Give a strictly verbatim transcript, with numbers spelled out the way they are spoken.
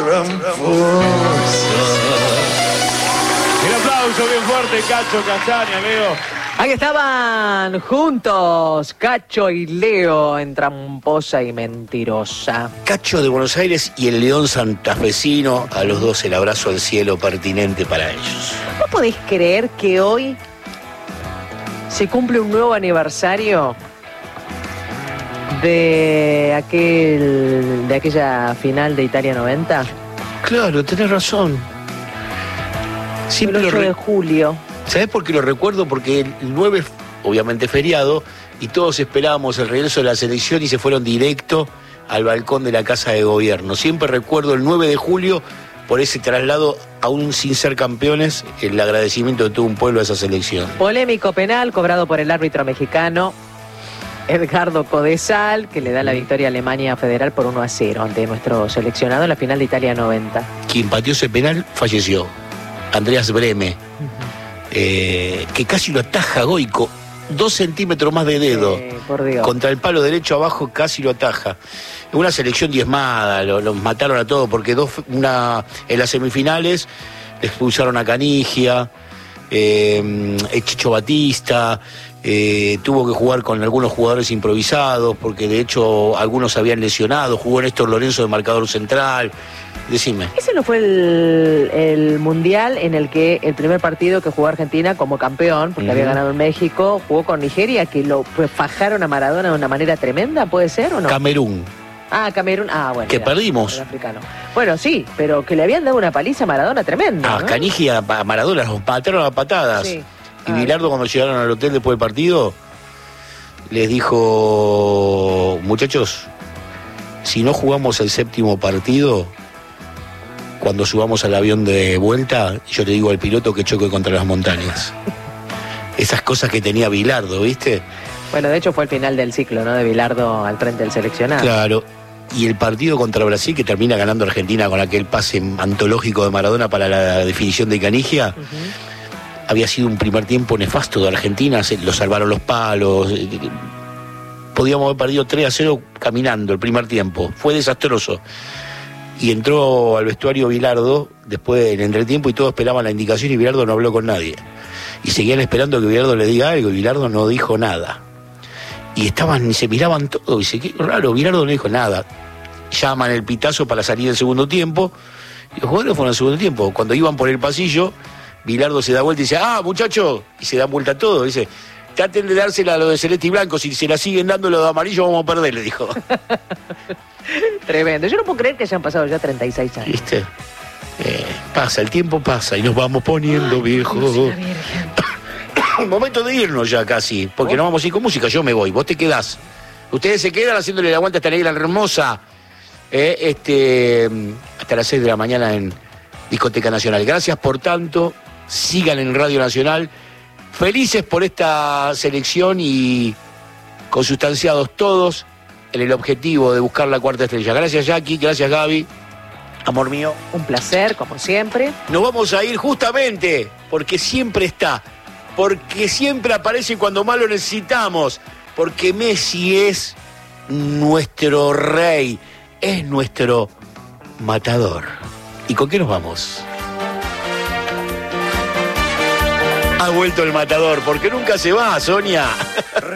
tramposa. El aplauso bien fuerte, Cacho Castaña, Leo. Ahí estaban juntos Cacho y Leo en Tramposa y Mentirosa. Cacho de Buenos Aires y el León santafesino, a los dos el abrazo al cielo pertinente para ellos. ¿No podés creer que hoy se cumple un nuevo aniversario de aquel de aquella final de Italia noventa? Claro, tenés razón. Siempre el ocho lo re... de julio. ¿Sabés por qué lo recuerdo? Porque el nueve, obviamente feriado, y todos esperábamos el regreso de la selección y se fueron directo al balcón de la Casa de Gobierno. Siempre recuerdo el nueve de julio por ese traslado, aún sin ser campeones, el agradecimiento de todo un pueblo a esa selección. Polémico penal cobrado por el árbitro mexicano Edgardo Codesal, que le da la victoria a Alemania Federal por uno a cero ante nuestro seleccionado en la final de Italia noventa. Quien pateó ese penal falleció, Andreas Brehme. Uh-huh. Eh, que casi lo ataja Goico, dos centímetros más de dedo, sí, por Dios. Contra el palo derecho abajo casi lo ataja. Una selección diezmada, los lo mataron a todos porque dos, una, en las semifinales expulsaron a Canigia, eh, el Chicho Batista, eh, tuvo que jugar con algunos jugadores improvisados porque de hecho algunos se habían lesionado, jugó Néstor Lorenzo de marcador central. Decime. Ese no fue el, el mundial en el que el primer partido que jugó Argentina como campeón, porque uh-huh. había ganado en México, jugó con Nigeria, que lo pues, fajaron a Maradona de una manera tremenda, ¿puede ser o no? Camerún. Ah, Camerún, ah, bueno. Que era, perdimos. Era africano. Bueno, sí, pero que le habían dado una paliza a Maradona tremenda. Ah, ¿no? Canigia, a Maradona, los mataron a patadas. Sí. Y ah, Bilardo, cuando llegaron al hotel después del partido, les dijo: muchachos, si no jugamos el séptimo partido, cuando subamos al avión de vuelta, yo te digo al piloto que choque contra las montañas. Esas cosas que tenía Bilardo, ¿viste? Bueno, de hecho fue el final del ciclo, ¿no? De Bilardo al frente del seleccionado. Claro. Y el partido contra Brasil, que termina ganando Argentina con aquel pase antológico de Maradona para la definición de Canigia, uh-huh. había sido un primer tiempo nefasto de Argentina, se, lo salvaron los palos. Podíamos haber perdido tres a cero caminando el primer tiempo. Fue desastroso. Y entró al vestuario Bilardo después del entretiempo y todos esperaban la indicación y Bilardo no habló con nadie. Y seguían esperando que Bilardo le diga algo y Bilardo no dijo nada. Y estaban, se miraban todos, y dice, qué raro, Bilardo no dijo nada. Llaman el pitazo para salir del segundo tiempo, y los jugadores fueron al segundo tiempo. Cuando iban por el pasillo, Bilardo se da vuelta y dice, ah, muchachos, y se dan vuelta todo, dice, traten de dársela a lo de celeste y blanco, si se la siguen dando lo de amarillo vamos a perder, le dijo. Tremendo. Yo no puedo creer que hayan pasado ya treinta y seis años. ¿Viste? Eh, pasa, el tiempo pasa y nos vamos poniendo viejos. Momento de irnos ya casi, porque ¿Oh? no vamos a ir con música. Yo me voy, vos te quedás. Ustedes se quedan haciéndole el aguante a esta negra hermosa. Eh, este, hasta las seis de la mañana en Discoteca Nacional. Gracias por tanto. Sigan en Radio Nacional. Felices por esta selección y consustanciados todos en el objetivo de buscar la cuarta estrella. Gracias, Jackie, gracias, Gaby, amor mío. Un placer, como siempre. Nos vamos a ir justamente porque siempre está, porque siempre aparece cuando más lo necesitamos, porque Messi es nuestro rey, es nuestro matador. ¿Y con qué nos vamos? Ha vuelto el matador, porque nunca se va, Sonia.